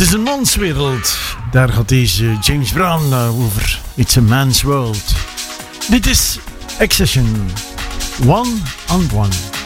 is een manswereld. Daar gaat deze James Brown over. It's a man's world. Dit is Accession. One on One.